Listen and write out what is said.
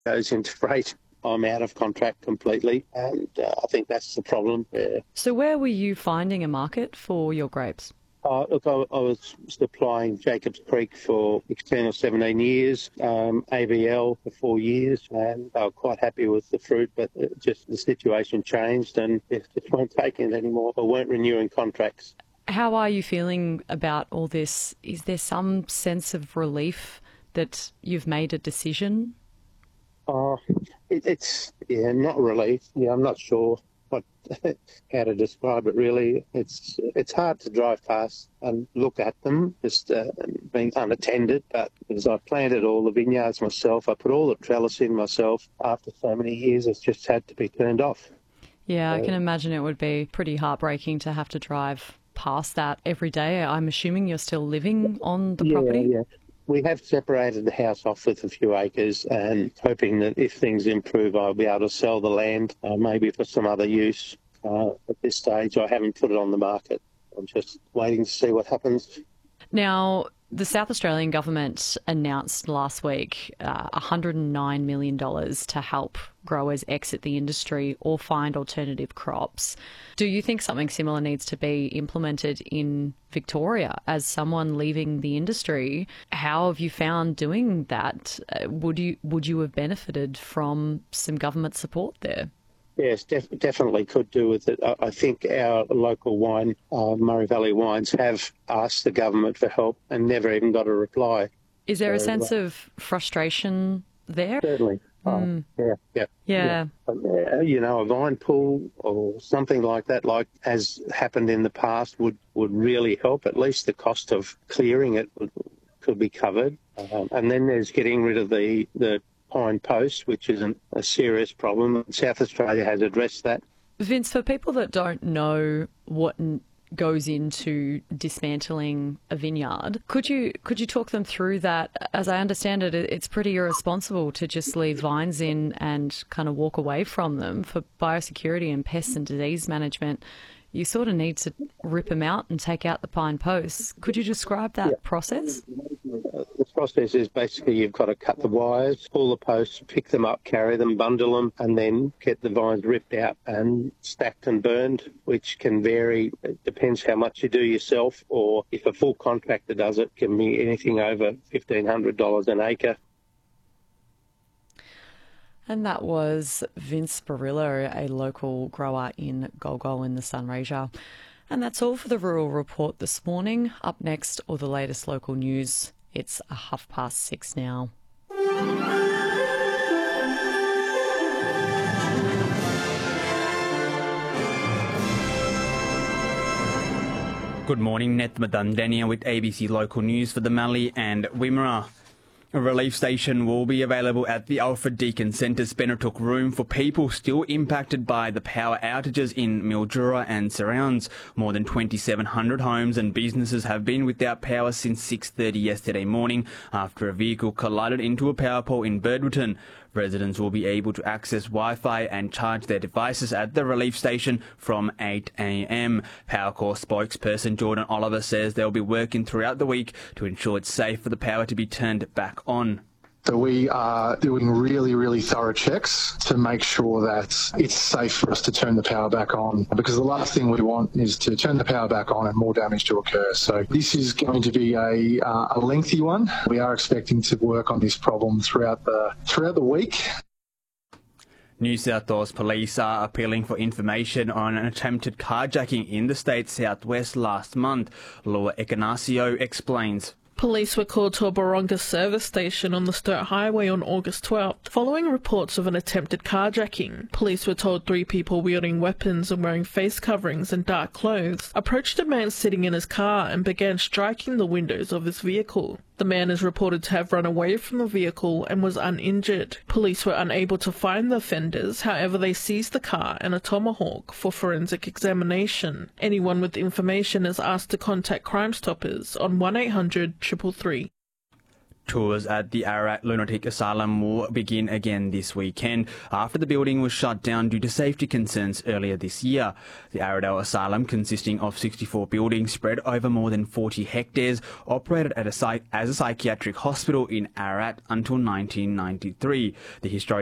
goes into freight, I'm out of contract completely, and I think that's the problem. So where were you finding a market for your grapes? Look, I was supplying Jacobs Creek for 16 or 17 years, AVL for 4 years, and they were quite happy with the fruit, but just the situation changed and they just weren't taking it anymore or weren't renewing contracts. How are you feeling about all this? Is there some sense of relief that you've made a decision? It's not relief. I'm not sure how to describe it really. It's hard to drive past and look at them, just being unattended, but because I planted all the vineyards myself, I put all the trellis in myself, after so many years it's just had to be turned off. Yeah, I can imagine it would be pretty heartbreaking to have to drive past that every day. I'm assuming you're still living on the property? Yeah. We have separated the house off with a few acres and hoping that if things improve, I'll be able to sell the land, maybe for some other use. At this stage, I haven't put it on the market. I'm just waiting to see what happens. Now, the South Australian government announced last week $109 million to help growers exit the industry or find alternative crops. Do you think something similar needs to be implemented in Victoria? As someone leaving the industry, how have you found doing that? Would you have benefited from some government support there? Yes, definitely could do with it. I think our local wine, Murray Valley Wines, have asked the government for help and never even got a reply. Is there a sense of frustration there? Certainly. Yeah. A vine pool or something like that, like has happened in the past, would really help. At least the cost of clearing it could be covered. And then there's getting rid of the pine post, which is a serious problem. South Australia has addressed that. Vince, for people that don't know what goes into dismantling a vineyard, could you talk them through that? As I understand it, it's pretty irresponsible to just leave vines in and kind of walk away from them. For biosecurity and pest and disease management, you sort of need to rip them out and take out the pine posts. Could you describe that process? The process is basically you've got to cut the wires, pull the posts, pick them up, carry them, bundle them, and then get the vines ripped out and stacked and burned, which can vary. It depends how much you do yourself, or if a full contractor does it, can be anything over $1,500 an acre. And that was Vince Barillo, a local grower in Golgol in the Sunraysia. And that's all for the Rural Report this morning. Up next, all the latest local news. It's 6:30 now. Good morning, Neth Madandania with ABC Local News for the Mallee and Wimmera. A relief station will be available at the Alfred Deakin Centre's Benetook Room for people still impacted by the power outages in Mildura and surrounds. More than 2,700 homes and businesses have been without power since 6:30 yesterday morning after a vehicle collided into a power pole in Birdwotton. Residents will be able to access Wi-Fi and charge their devices at the relief station from 8 a.m. Powercor spokesperson Jordan Oliver says they'll be working throughout the week to ensure it's safe for the power to be turned back on. So we are doing really, really thorough checks to make sure that it's safe for us to turn the power back on, because the last thing we want is to turn the power back on and more damage to occur. So this is going to be a lengthy one. We are expecting to work on this problem throughout the week. New South Wales Police are appealing for information on an attempted carjacking in the state's southwest last month. Laura Ekanasio explains. Police were called to a Boronga service station on the Sturt Highway on August 12th, following reports of an attempted carjacking. Police were told 3 people wielding weapons and wearing face coverings and dark clothes approached a man sitting in his car and began striking the windows of his vehicle. The man is reported to have run away from the vehicle and was uninjured. Police were unable to find the offenders, however they seized the car and a tomahawk for forensic examination. Anyone with information is asked to contact Crime Stoppers on 1-800-333. Tours at the Ararat Lunatic Asylum will begin again this weekend after the building was shut down due to safety concerns earlier this year. The Arradale Asylum, consisting of 64 buildings spread over more than 40 hectares, operated as a psychiatric hospital in Ararat until 1993. The historic